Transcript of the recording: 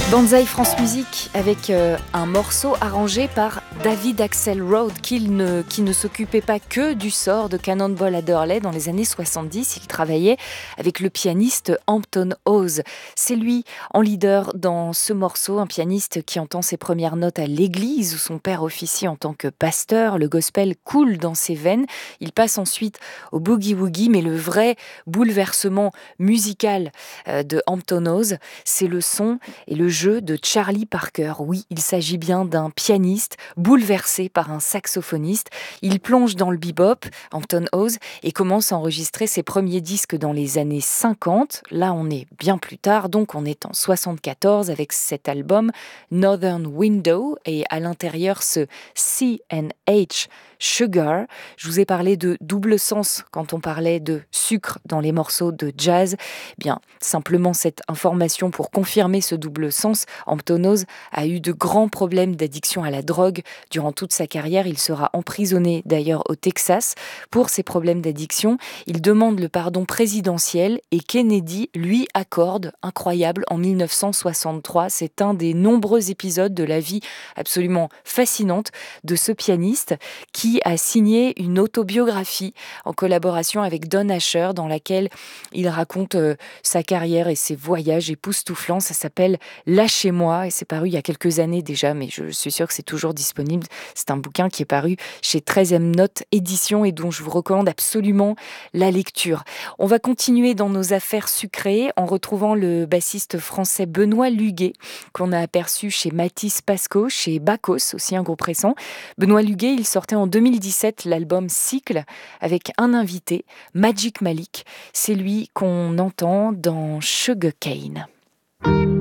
Banzai France Musique avec un morceau arrangé par David Axelrod qui ne s'occupait pas que du sort de Cannonball Adderley dans les années 70. Il travaillait avec le pianiste Hampton Hawes. C'est lui en leader dans ce morceau, un pianiste qui entend ses premières notes à l'église où son père officie en tant que pasteur. Le gospel coule dans ses veines. Il passe ensuite au boogie-woogie, mais le vrai bouleversement musical de Hampton Hawes, c'est le son et le jeu de Charlie Parker. Oui, il s'agit bien d'un pianiste bouleversé par un saxophoniste. Il plonge dans le bebop, Hampton Hawes, et commence à enregistrer ses premiers disques dans les années 50. Là, on est bien plus tard, donc on est en 74 avec cet album Northern Window et à l'intérieur ce C&H Sugar. Je vous ai parlé de double sens quand on parlait de sucre dans les morceaux de jazz. Bien, simplement cette information pour confirmer ce double sens, Hampton Hawes a eu de grands problèmes d'addiction à la drogue durant toute sa carrière. Il sera emprisonné d'ailleurs au Texas pour ses problèmes d'addiction. Il demande le pardon présidentiel et Kennedy lui accorde, incroyable, en 1963. C'est un des nombreux épisodes de la vie absolument fascinante de ce pianiste qui a signé une autobiographie en collaboration avec Don Asher dans laquelle il raconte sa carrière et ses voyages époustouflants. Ça s'appelle Lâchez-moi et c'est paru il y a quelques années déjà, mais je suis sûre que c'est toujours disponible. C'est un bouquin qui est paru chez 13e Note Édition et dont je vous recommande absolument la lecture. On va continuer dans nos affaires sucrées en retrouvant le bassiste français Benoît Luguet qu'on a aperçu chez Mathis Pasco, chez Bacchus, aussi un groupe récent. Benoît Luguet, il sortait en 2017 l'album Cycle avec un invité, Magic Malik. C'est lui qu'on entend dans Sugarcane.